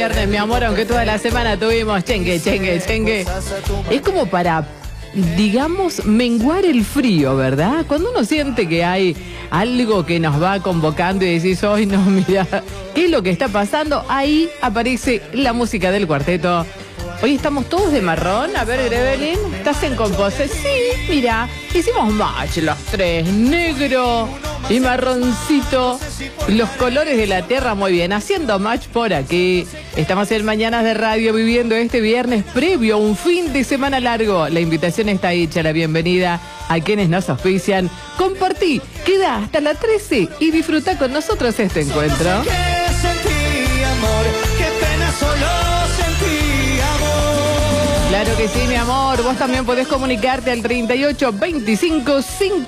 viernes, mi amor, aunque toda la semana tuvimos chengue. Es como para, digamos, menguar el frío, ¿verdad? Cuando uno siente que hay algo que nos va convocando y decís, hoy no, mira, ¿qué es lo que está pasando? Ahí aparece la música del cuarteto. Hoy estamos todos de marrón. A ver, Grevelin, ¿estás en compose? Sí, mira, hicimos match los tres, negro y marroncito, los colores de la tierra, muy bien, haciendo match por aquí. Estamos en Mañanas de Radio viviendo este viernes previo a un fin de semana largo. La invitación está hecha, la bienvenida a quienes nos auspician. Compartí, queda hasta las 13 y disfruta con nosotros este encuentro. Claro que sí, mi amor. Vos también podés comunicarte al 38 25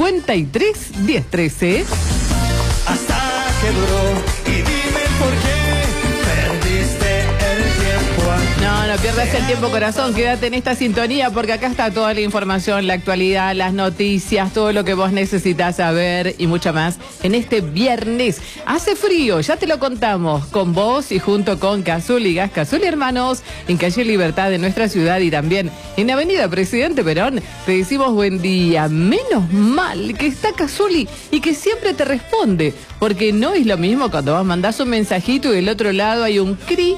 53 10 13. Hasta que duró y dime por qué perdiste el tiempo. No pierdas el tiempo, corazón. Quédate en esta sintonía porque acá está toda la información, la actualidad, las noticias, todo lo que vos necesitas saber y mucho más en este viernes. Hace frío, ya te lo contamos, con vos y junto con Cazuli, Gas Cazuli Hermanos, en Calle Libertad de nuestra ciudad y también en Avenida Presidente Perón. Te decimos buen día. Menos mal que está Cazuli y que siempre te responde, porque no es lo mismo cuando vos mandás un mensajito y del otro lado hay un cri,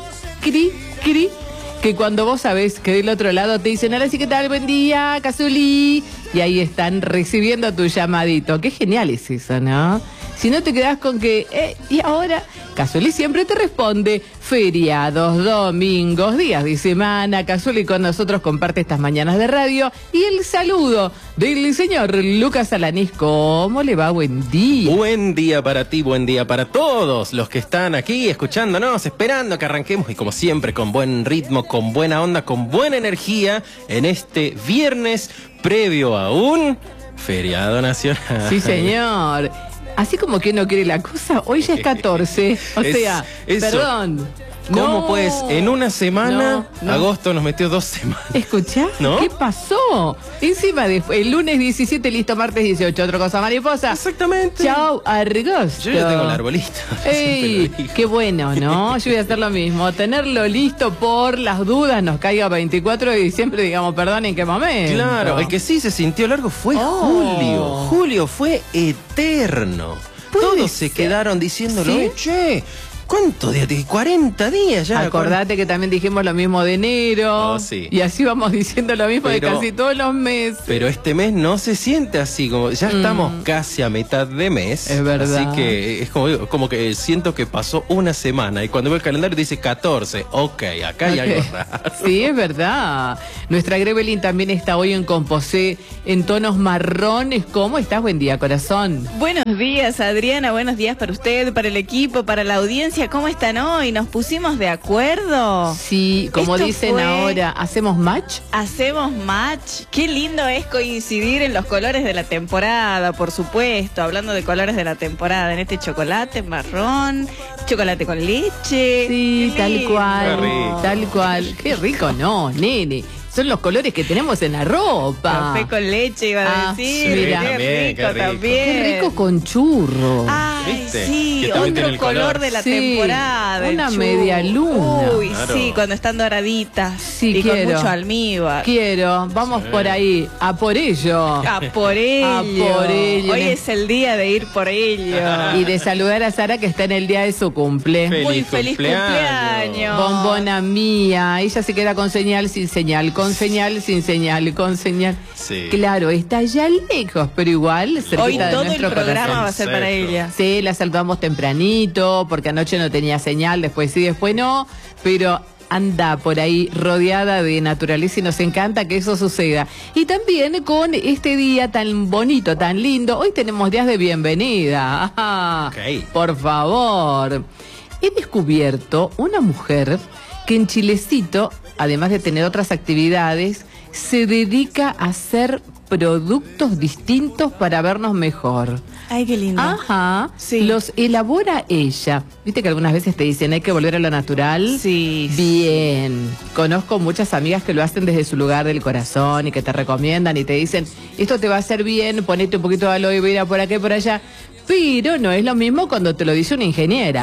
que cuando vos sabés que del otro lado te dicen, ahora sí, ¿qué tal? Buen día, Cazuli. Y ahí están recibiendo tu llamadito. Qué genial es eso, ¿no? Si no te quedás con que, y ahora, Cazuli siempre te responde. Feriados, domingos, días de semana, Cazuli con nosotros comparte estas mañanas de radio. Y el saludo del señor Lucas Alanís. ¿Cómo le va? Buen día. Buen día para ti, buen día para todos los que están aquí escuchándonos, esperando que arranquemos y como siempre con buen ritmo, con buena onda, con buena energía en este viernes previo a un feriado nacional. Sí, señor. Así como que no quiere la cosa, hoy ya es 14. O sea, perdón. ¿Cómo pues? En una semana, agosto nos metió 2 semanas. ¿Escuchá? ¿No? ¿Qué pasó? Encima, el lunes 17, listo, martes 18. Otra cosa, mariposa. Exactamente. Chau, agosto. Yo ya tengo el arbolito. ¡Ey! Qué bueno, ¿no? Yo voy a hacer lo mismo. Tenerlo listo por las dudas, nos caiga 24 de diciembre, digamos, perdón, ¿en qué momento? Claro, el que sí se sintió largo fue Julio. Julio fue eterno. Todos se quedaron diciéndolo, ¿sí? Che, ¿cuántos días? 40 días ya. Acordate que también dijimos lo mismo de enero. Oh, sí. Y así vamos diciendo lo mismo de casi todos los meses. Pero este mes no se siente así, como ya estamos casi a mitad de mes. Es verdad. Así que es como que siento que pasó una semana. Y cuando veo el calendario dice 14. Ok, acá hay algo raro. Sí, es verdad. Nuestra Grevelin también está hoy en composé en tonos marrones. ¿Cómo estás? Buen día, corazón. Buenos días, Adriana. Buenos días para usted, para el equipo, para la audiencia. ¿Cómo están hoy? ¿Nos pusimos de acuerdo? Sí, como dicen ahora, ¿hacemos match? Hacemos match. Qué lindo es coincidir en los colores de la temporada, por supuesto. Hablando de colores de la temporada, en este chocolate marrón, chocolate con leche. Sí, tal cual. Qué rico. Tal cual. Qué rico, no, nene. Son los colores que tenemos en la ropa. Café con leche, iba a decir. Mira. Qué rico también. Qué rico con churro. Ay, ¿viste? sí, Que también tiene otro el color color de la Sí, temporada. una el media luna. Uy, Claro. sí, cuando están doraditas. Sí, y quiero. con mucho almíbar. Quiero, vamos por ahí, a por ello. A por ello. A por ello. Hoy es el día de ir por ello. Y de saludar a Sara que está en el día de su cumple. Muy feliz cumpleaños. Bombona mía, ella se queda con señal, sin señal, con señal, sin señal, con señal. Sí. Claro, está ya lejos, pero igual cerquita Hoy de todo el nuestro programa corazón. va a ser para Exacto. ella. Sí, la saludamos tempranito, porque anoche no tenía señal, después sí, después no, pero anda por ahí rodeada de naturaleza y nos encanta que eso suceda. Y también con este día tan bonito, tan lindo, hoy tenemos días de bienvenida. Ok. Por favor. He descubierto una mujer que en Chilecito, además de tener otras actividades, se dedica a hacer productos distintos para vernos mejor. Ay, qué lindo. Ajá, Sí. los elabora ella. Viste que algunas veces te dicen hay que volver a lo natural. Sí. Bien. Conozco muchas amigas que lo hacen desde su lugar del corazón y que te recomiendan y te dicen, esto te va a hacer bien, ponete un poquito de aloe vera por acá y por allá. Pero no es lo mismo cuando te lo dice una ingeniera.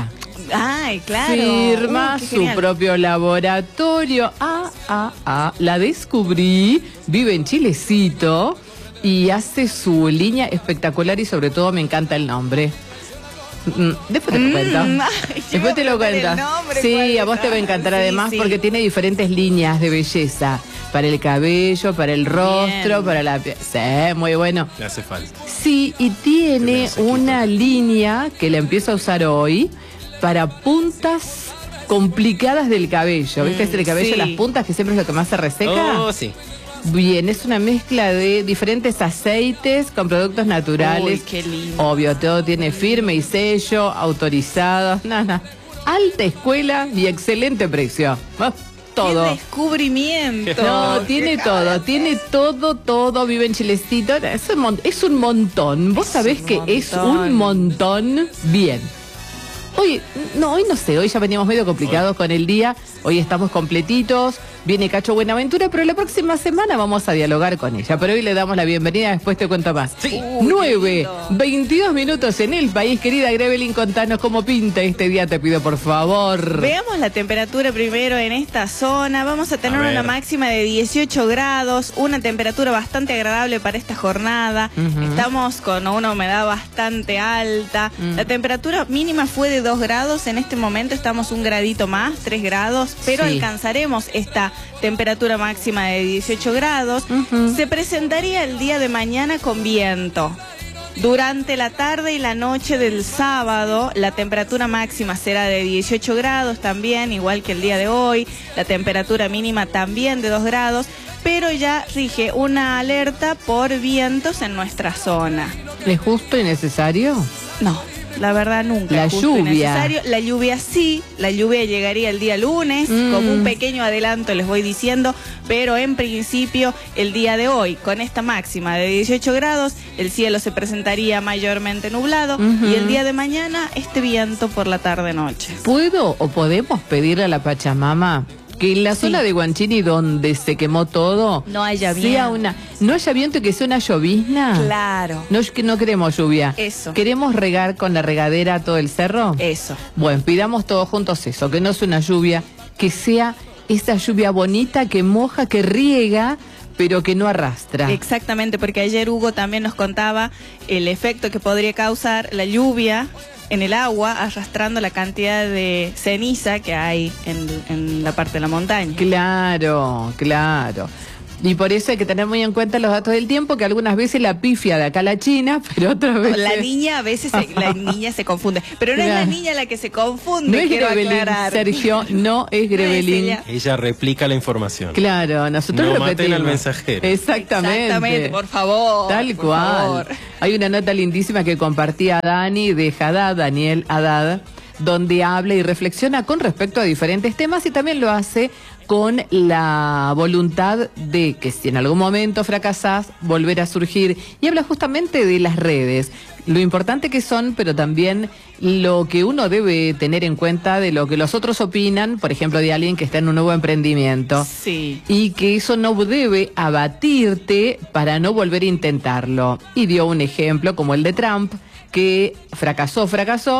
Ay, claro. Firma Qué su genial. propio laboratorio. La descubrí. Vive en Chilecito y hace su línea espectacular y sobre todo me encanta el nombre. Después te lo cuento. ay, yo Después iba a te lo preguntar cuento. el nombre, Sí, ¿cuál a vos es? te va a encantar Sí, además sí. porque tiene diferentes líneas de belleza. Para el cabello, para el rostro, Bien. para la piel. Sí, muy bueno. Le hace falta. Sí, y tiene Se me una línea que la empiezo a usar hoy para puntas complicadas del cabello. ¿Viste? El cabello, sí. las puntas, que siempre es lo que más se reseca. Oh, sí. Bien, es una mezcla de diferentes aceites con productos naturales. Uy, qué lindo. Obvio, todo tiene firme y sello, autorizados. Nada. Alta escuela y excelente precio. Ah, todo. ¡Qué descubrimiento! No, tiene todo, vive en Chilecito. Es un montón. Vos sabés un que es montón. un montón. Bien. Hoy no sé, hoy ya veníamos medio complicados con el día, hoy estamos completitos, viene Cacho Buenaventura, pero la próxima semana vamos a dialogar con ella, pero hoy le damos la bienvenida, después te cuento más. Sí. 9:22 minutos en el país, querida Grevelin, contanos cómo pinta este día, te pido por favor. Veamos la temperatura primero en esta zona. Vamos a tener A ver. una máxima de 18 grados, una temperatura bastante agradable para esta jornada. Estamos con una humedad bastante alta. La temperatura mínima fue de 2 grados. En este momento estamos un gradito más, 3 grados, pero Sí. alcanzaremos esta temperatura máxima de 18 grados. Se presentaría el día de mañana con viento. Durante la tarde y la noche del sábado, la temperatura máxima será de 18 grados también, igual que el día de hoy. La temperatura mínima también de 2 grados, pero ya rige una alerta por vientos en nuestra zona. ¿Es justo y necesario? No, la verdad nunca. La es justo y lluvia. necesario. La lluvia sí, la lluvia llegaría el día lunes, como un pequeño adelanto les voy diciendo, pero en principio el día de hoy, con esta máxima de 18 grados, el cielo se presentaría mayormente nublado y el día de mañana este viento por la tarde-noche. ¿Puedo o podemos pedirle a la Pachamama que en la zona de Guanchini donde se quemó todo No haya sea viento. no haya viento y que sea una llovizna? Claro, No, es que no queremos lluvia. Eso. ¿Queremos regar con la regadera todo el cerro? eso. Bueno, pidamos todos juntos eso, que no sea una lluvia, que sea esa lluvia bonita que moja, que riega, pero que no arrastra. Exactamente, porque ayer Hugo también nos contaba el efecto que podría causar la lluvia en el agua, arrastrando la cantidad de ceniza que hay en la parte de la montaña. Claro, claro. Y por eso hay que tener muy en cuenta los datos del tiempo, que algunas veces la pifia de acá la China, pero otras veces... La niña, a veces la niña se confunde, pero no es Claro. la niña la que se confunde, No es quiero Grevelin, aclarar. Sergio, no es Grevelin. ella. Ella replica la información. Claro, nosotros No lo maten repetimos. al mensajero. Exactamente. Por favor. Tal por cual. favor. Hay una nota lindísima que compartía Dani de Haddad, Daniel Haddad, donde habla y reflexiona con respecto a diferentes temas y también lo hace con la voluntad de que si en algún momento fracasás, volver a surgir. Y habla justamente de las redes, lo importante que son, pero también lo que uno debe tener en cuenta de lo que los otros opinan, por ejemplo, de alguien que está en un nuevo emprendimiento. Sí. Y que eso no debe abatirte para no volver a intentarlo. Y dio un ejemplo como el de Trump, que fracasó,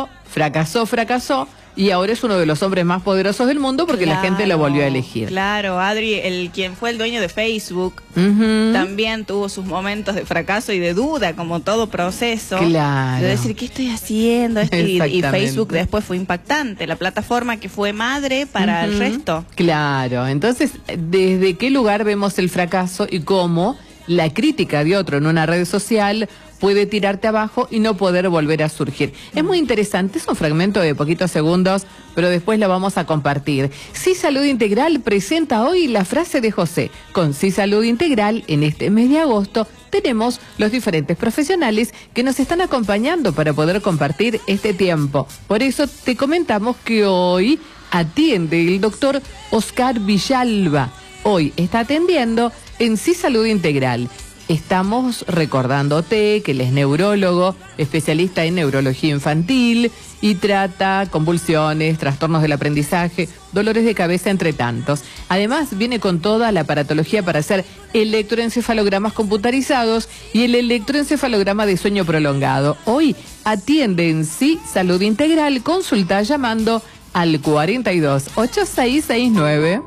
y ahora es uno de los hombres más poderosos del mundo porque la gente lo volvió a elegir. Claro, Adri, quien fue el dueño de Facebook, Ujú. también tuvo sus momentos de fracaso y de duda, como todo proceso. Claro. De decir, ¿qué estoy haciendo? Y Exactamente. Facebook después fue impactante, la plataforma que fue madre para el resto. Claro, entonces, ¿desde qué lugar vemos el fracaso y cómo la crítica de otro en una red social puede tirarte abajo y no poder volver a surgir? Es muy interesante, es un fragmento de poquitos segundos, pero después lo vamos a compartir. Sí Salud Integral presenta hoy la frase de José. Con Sí Salud Integral, en este mes de agosto, tenemos los diferentes profesionales que nos están acompañando para poder compartir este tiempo. Por eso te comentamos que hoy atiende el doctor Oscar Villalba. Hoy está atendiendo en Sí Salud Integral. estamos recordándote que él es neurólogo, especialista en neurología infantil y trata convulsiones, trastornos del aprendizaje, dolores de cabeza, entre tantos. Además, viene con toda la aparatología para hacer electroencefalogramas computarizados y el electroencefalograma de sueño prolongado. Hoy atiende en Sí Salud Integral. Consulta llamando al 42 8669.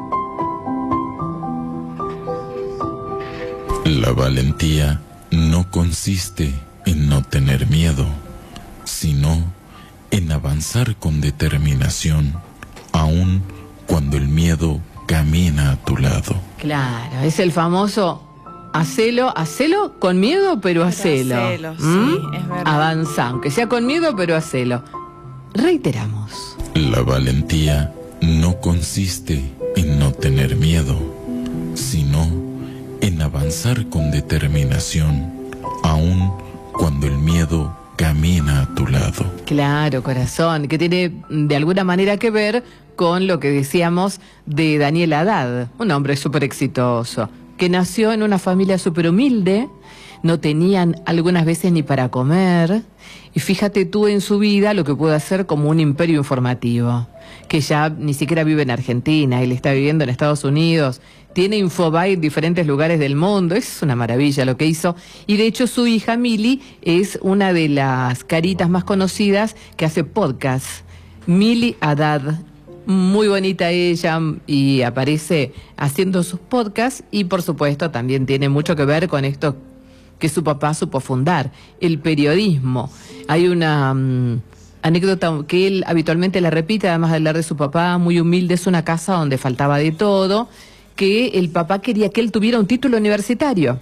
La valentía no consiste en no tener miedo, sino en avanzar con determinación, aun cuando el miedo camina a tu lado. Claro, es el famoso hacelo con miedo, pero hacelo. Hacelo, sí, es verdad. Avanza, aunque sea con miedo, pero hacelo. Reiteramos. La valentía no consiste en no tener miedo, sino en avanzar con determinación, aun cuando el miedo camina a tu lado. Claro, corazón, que tiene de alguna manera que ver con lo que decíamos de Daniel Haddad, un hombre súper exitoso, que nació en una familia súper humilde, no tenían algunas veces ni para comer, y fíjate tú en su vida lo que puede hacer como un imperio informativo, que ya ni siquiera vive en Argentina, él está viviendo en Estados Unidos, tiene Infobae en diferentes lugares del mundo, es una maravilla lo que hizo, y de hecho su hija Mili es una de las caritas más conocidas que hace podcast, Mili Haddad. Muy bonita ella y aparece haciendo sus podcasts y por supuesto también tiene mucho que ver con esto que su papá supo fundar, el periodismo. Hay una anécdota que él habitualmente la repite, además de hablar de su papá, muy humilde, es una casa donde faltaba de todo, que el papá quería que él tuviera un título universitario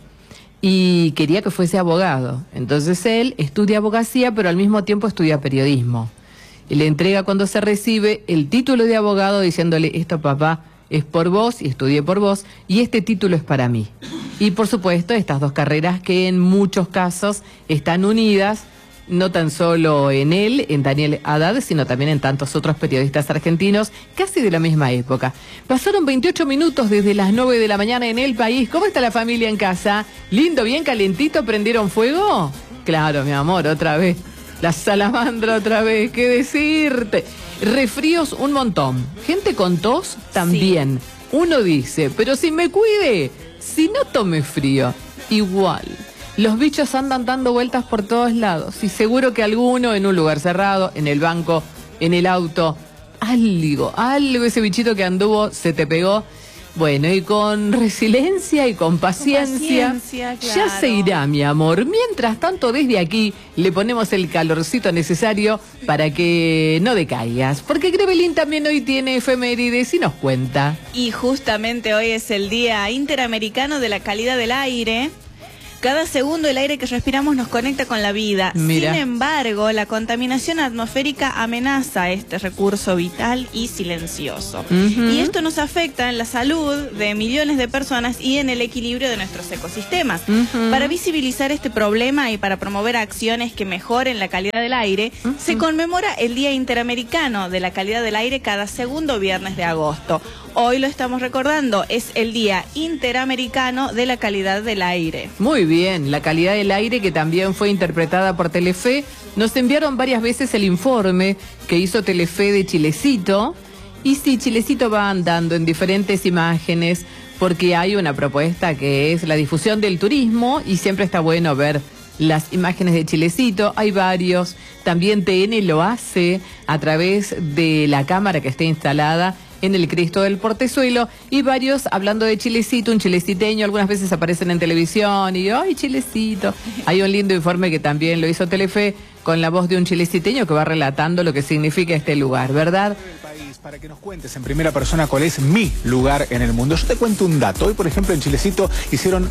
y quería que fuese abogado. Entonces él estudia abogacía, pero al mismo tiempo estudia periodismo. Y le entrega cuando se recibe el título de abogado diciéndole, esto papá es por vos y estudié por vos y este título es para mí. Y por supuesto estas dos carreras que en muchos casos están unidas, no tan solo en él, en Daniel Haddad, sino también en tantos otros periodistas argentinos casi de la misma época. Pasaron 28 minutos desde las 9 de la mañana en el país. ¿Cómo está la familia en casa? ¿Lindo, bien calentito? ¿Prendieron fuego? Claro, mi amor, otra vez. La salamandra otra vez, ¿qué decirte? Resfríos un montón. Gente con tos también. Sí. Uno dice, pero si me cuide, si no tome frío, igual. Los bichos andan dando vueltas por todos lados. Y seguro que alguno en un lugar cerrado, en el banco, en el auto, algo, ese bichito que anduvo se te pegó. Bueno, y con resiliencia y con paciencia, claro. Ya se irá, mi amor. Mientras tanto, desde aquí le ponemos el calorcito necesario para que no decaigas. Porque Grevelín también hoy tiene efemérides y nos cuenta. Y justamente hoy es el Día Interamericano de la Calidad del Aire. Cada segundo el aire que respiramos nos conecta con la vida. Mira. Sin embargo, la contaminación atmosférica amenaza este recurso vital y silencioso. Y esto nos afecta en la salud de millones de personas y en el equilibrio de nuestros ecosistemas. Para visibilizar este problema y para promover acciones que mejoren la calidad del aire, se conmemora el Día Interamericano de la Calidad del Aire cada segundo viernes de agosto. Hoy lo estamos recordando, es el Día Interamericano de la Calidad del Aire. Muy bien, la calidad del aire que también fue interpretada por Telefe. Nos enviaron varias veces el informe que hizo Telefe de Chilecito. Y sí, Chilecito va andando en diferentes imágenes porque hay una propuesta que es la difusión del turismo y siempre está bueno ver las imágenes de Chilecito. Hay varios, también TN lo hace a través de la cámara que está instalada en el Cristo del Portezuelo y varios hablando de Chilecito, un chileciteño, algunas veces aparecen en televisión y ¡ay, Chilecito! Hay un lindo informe que también lo hizo Telefe con la voz de un chileciteño que va relatando lo que significa este lugar, ¿verdad? Para que nos cuentes en primera persona cuál es mi lugar en el mundo. Yo te cuento un dato. Hoy, por ejemplo, en Chilecito hicieron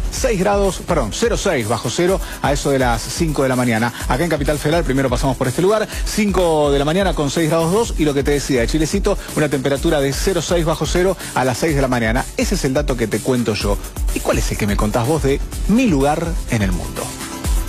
0,6 bajo cero a eso de las 5 de la mañana. Acá en Capital Federal primero pasamos por este lugar, 5 de la mañana con 6 grados 2 y lo que te decía de Chilecito, una temperatura de 0,6 bajo cero a las 6 de la mañana. Ese es el dato que te cuento yo. ¿Y cuál es el que me contás vos de mi lugar en el mundo?